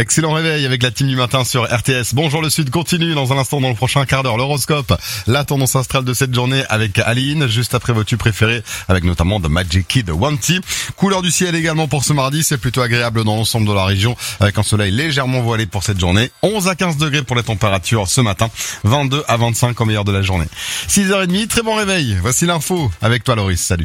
Excellent réveil avec la team du matin sur RTS. Bonjour le Sud continue dans un instant dans le prochain quart d'heure. L'horoscope, la tendance astrale de cette journée avec Aline, juste après vos tubes préférés avec notamment The Magic Kid Wanty. Couleur du ciel également pour ce mardi, c'est plutôt agréable dans l'ensemble de la région avec un soleil légèrement voilé pour cette journée. 11 à 15 degrés pour les températures ce matin, 22 à 25 au meilleur de la journée. 6h30, très bon réveil. Voici l'info avec toi Loris, salut.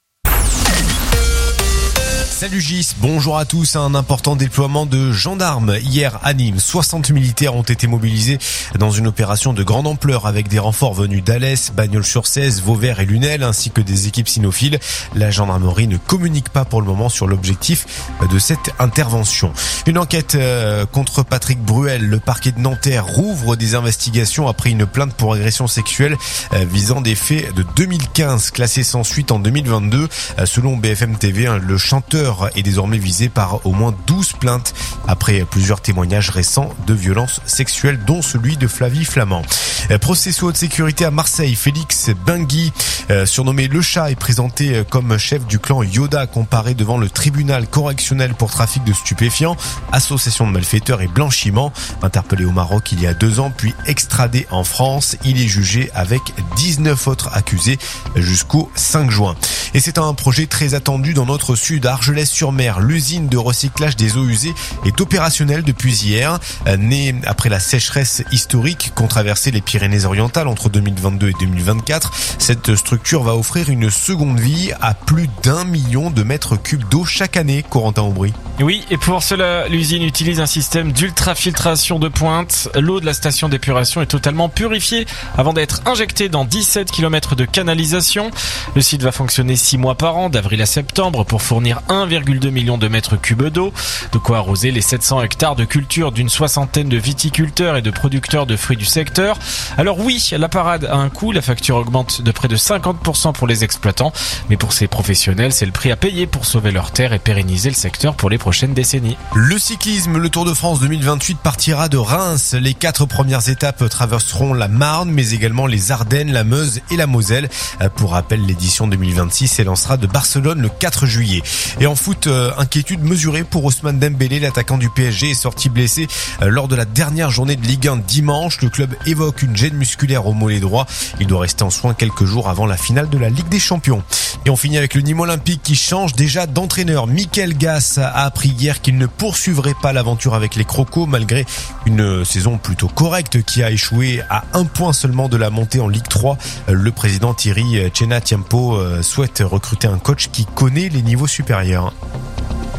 Salut Gis, bonjour à tous. Un important déploiement de gendarmes hier à Nîmes. 60 militaires ont été mobilisés dans une opération de grande ampleur avec des renforts venus d'Alès, Bagnols-sur-Cèze, Vauvert et Lunel ainsi que des équipes cynophiles. La gendarmerie ne communique pas pour le moment sur l'objectif de cette intervention. Une enquête contre Patrick Bruel. Le parquet de Nanterre rouvre des investigations après une plainte pour agression sexuelle visant des faits de 2015 classés sans suite en 2022. Selon BFM TV, le chanteur est désormais visé par au moins 12 plaintes après plusieurs témoignages récents de violences sexuelles dont celui de Flavie Flamand. Procès sous haute sécurité à Marseille. Félix Bengui, surnommé Le Chat, est présenté comme chef du clan Yoda, comparé devant le tribunal correctionnel pour trafic de stupéfiants, association de malfaiteurs et blanchiment. Interpellé au Maroc il y a 2 ans puis extradé en France, il est jugé avec 19 autres accusés jusqu'au 5 juin. Et c'est un projet très attendu dans notre sud, Argelès-sur-Mer. L'usine de recyclage des eaux usées est opérationnelle depuis hier. Née après la sécheresse historique qu'ont traversé les Pyrénées-Orientales entre 2022 et 2024, cette structure va offrir une seconde vie à plus d'1 million de mètres cubes d'eau chaque année, Corentin Aubry. Oui, et pour cela, l'usine utilise un système d'ultrafiltration de pointe. L'eau de la station d'épuration est totalement purifiée avant d'être injectée dans 17 km de canalisation. Le site va fonctionner 6 mois par an, d'avril à septembre, pour fournir 1,2 million de mètres cubes d'eau, de quoi arroser les 700 hectares de culture d'une 60aine de viticulteurs et de producteurs de fruits du secteur. Alors oui, la parade a un coût, la facture augmente de près de 50% pour les exploitants, mais pour ces professionnels, c'est le prix à payer pour sauver leurs terres et pérenniser le secteur pour les prochaines décennies. Le cyclisme, le Tour de France 2028 partira de Reims. Les 4 premières étapes traverseront la Marne, mais également les Ardennes, la Meuse et la Moselle. Pour rappel, l'édition 2026 s'élancera de Barcelone le 4 juillet. Et en foot, inquiétude mesurée pour Ousmane Dembélé. L'attaquant du PSG est sorti blessé lors de la dernière journée de Ligue 1 dimanche. Le club évoque une gêne musculaire au mollet droit. Il doit rester en soins quelques jours avant la finale de la Ligue des Champions. Et on finit avec le Nîmes Olympique qui change déjà d'entraîneur. Michael Gass a appris hier qu'il ne poursuivrait pas l'aventure avec les Crocos malgré une saison plutôt correcte qui a échoué à 1 point seulement de la montée en Ligue 3. Le président Thierry Chenatiampo souhaite recruter un coach qui connaît les niveaux supérieurs.